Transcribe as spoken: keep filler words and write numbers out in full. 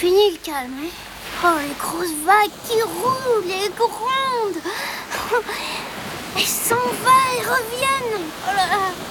fini le calme, hein. Oh, les grosses vagues qui roulent, les grondes. Elles s'en vont et reviennent. Oh là là.